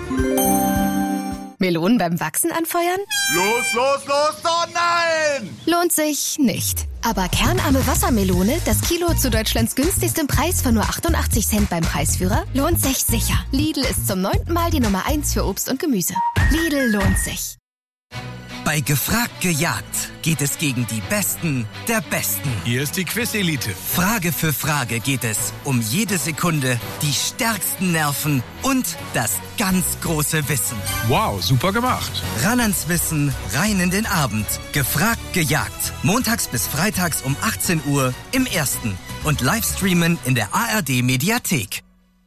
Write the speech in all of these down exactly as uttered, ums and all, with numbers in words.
Melonen beim Wachsen anfeuern? Los, los, los, oh nein! Lohnt sich nicht. Aber kernarme Wassermelone, das Kilo zu Deutschlands günstigstem Preis von nur achtundachtzig Cent beim Preisführer, lohnt sich sicher. Lidl ist zum neunten Mal die Nummer eins für Obst und Gemüse. Lidl lohnt sich. Bei Gefragt gejagt geht es gegen die Besten der Besten. Hier ist die Quiz-Elite. Frage für Frage geht es um jede Sekunde, die stärksten Nerven und das ganz große Wissen. Wow, super gemacht. Ran ans Wissen, rein in den Abend. Gefragt gejagt. Montags bis freitags um achtzehn Uhr im Ersten. Und Livestreamen in der A R D-Mediathek.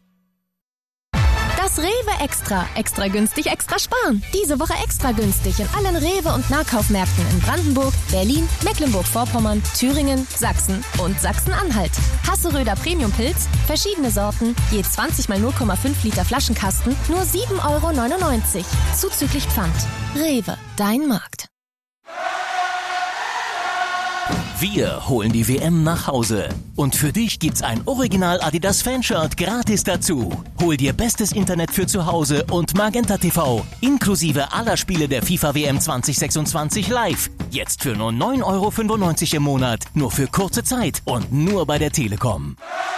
Das Rewe Extra. Extra günstig, extra sparen. Diese Woche extra günstig in allen Rewe- und Nahkaufmärkten in Brandenburg, Berlin, Mecklenburg-Vorpommern, Thüringen, Sachsen und Sachsen-Anhalt. Hasseröder Premium-Pilz, verschiedene Sorten, je zwanzig mal null Komma fünf Liter Flaschenkasten, nur sieben Euro neunundneunzig. Zuzüglich Pfand. Rewe, dein Markt. Wir holen die W M nach Hause. Und für dich gibt's ein Original Adidas Fanshirt gratis dazu. Hol dir bestes Internet für zu Hause und Magenta T V. Inklusive aller Spiele der FIFA W M zwanzig sechsundzwanzig live. Jetzt für nur neun Euro fünfundneunzig im Monat. Nur für kurze Zeit und nur bei der Telekom.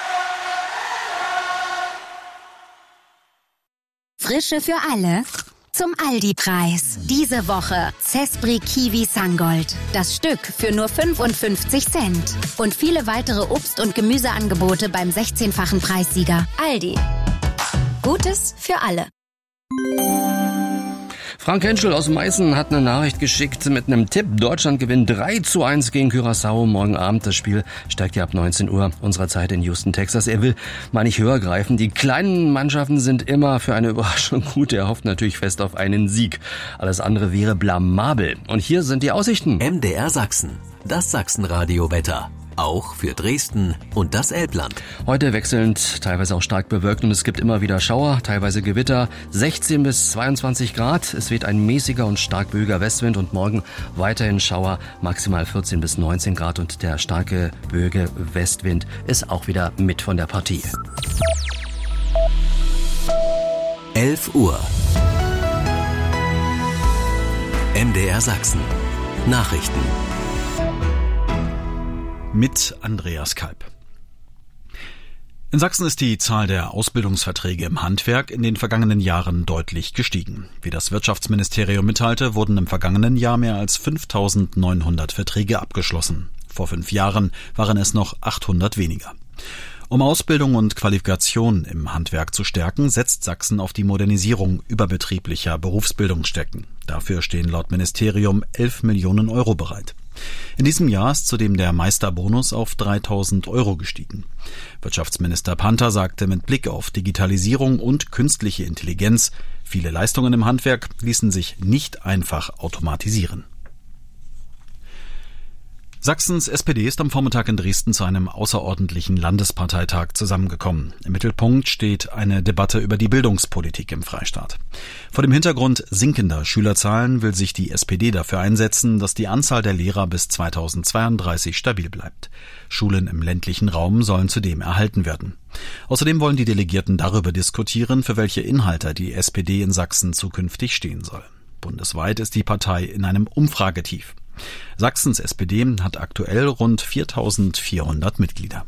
Frische für alle. Zum Aldi-Preis. Diese Woche Zespri Kiwi Sangold. Das Stück für nur fünfundfünfzig Cent. Und viele weitere Obst- und Gemüseangebote beim sechzehnfachen Preissieger. Aldi. Gutes für alle. Frank Henschel aus Meißen hat eine Nachricht geschickt mit einem Tipp. Deutschland gewinnt drei zu eins gegen Curaçao morgen Abend. Das Spiel steigt ja ab neunzehn Uhr unserer Zeit in Houston, Texas. Er will mal nicht höher greifen. Die kleinen Mannschaften sind immer für eine Überraschung gut. Er hofft natürlich fest auf einen Sieg. Alles andere wäre blamabel. Und hier sind die Aussichten. M D R Sachsen, das Sachsenradio-Wetter. Auch für Dresden und das Elbland. Heute wechselnd, teilweise auch stark bewölkt und es gibt immer wieder Schauer, teilweise Gewitter. sechzehn bis zweiundzwanzig Grad. Es weht ein mäßiger und stark böiger Westwind und morgen weiterhin Schauer, maximal vierzehn bis neunzehn Grad und der starke böige Westwind ist auch wieder mit von der Partie. elf Uhr. M D R Sachsen. Nachrichten. Mit Andreas Kalb. In Sachsen ist die Zahl der Ausbildungsverträge im Handwerk in den vergangenen Jahren deutlich gestiegen. Wie das Wirtschaftsministerium mitteilte, wurden im vergangenen Jahr mehr als fünftausendneunhundert Verträge abgeschlossen. Vor fünf Jahren waren es noch achthundert weniger. Um Ausbildung und Qualifikation im Handwerk zu stärken, setzt Sachsen auf die Modernisierung überbetrieblicher Berufsbildungsstätten. Dafür stehen laut Ministerium elf Millionen Euro bereit. In diesem Jahr ist zudem der Meisterbonus auf dreitausend Euro gestiegen. Wirtschaftsminister Panther sagte mit Blick auf Digitalisierung und künstliche Intelligenz, viele Leistungen im Handwerk ließen sich nicht einfach automatisieren. Sachsens S P D ist am Vormittag in Dresden zu einem außerordentlichen Landesparteitag zusammengekommen. Im Mittelpunkt steht eine Debatte über die Bildungspolitik im Freistaat. Vor dem Hintergrund sinkender Schülerzahlen will sich die S P D dafür einsetzen, dass die Anzahl der Lehrer bis zweitausendzweiunddreißig stabil bleibt. Schulen im ländlichen Raum sollen zudem erhalten werden. Außerdem wollen die Delegierten darüber diskutieren, für welche Inhalte die S P D in Sachsen zukünftig stehen soll. Bundesweit ist die Partei in einem Umfragetief. Sachsens S P D hat aktuell rund viertausendvierhundert Mitglieder.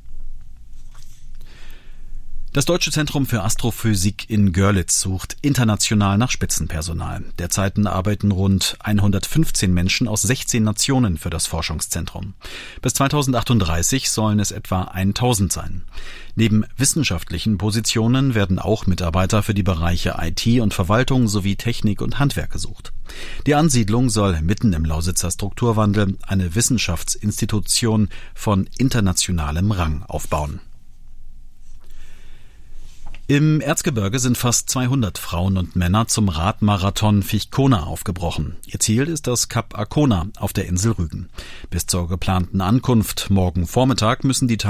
Das Deutsche Zentrum für Astrophysik in Görlitz sucht international nach Spitzenpersonal. Derzeit arbeiten rund hundertfünfzehn Menschen aus sechzehn Nationen für das Forschungszentrum. Bis zweitausendachtunddreißig sollen es etwa tausend sein. Neben wissenschaftlichen Positionen werden auch Mitarbeiter für die Bereiche I T und Verwaltung sowie Technik und Handwerk gesucht. Die Ansiedlung soll mitten im Lausitzer Strukturwandel eine Wissenschaftsinstitution von internationalem Rang aufbauen. Im Erzgebirge sind fast zweihundert Frauen und Männer zum Radmarathon Fichkona aufgebrochen. Ihr Ziel ist das Kap Arkona auf der Insel Rügen. Bis zur geplanten Ankunft morgen Vormittag müssen die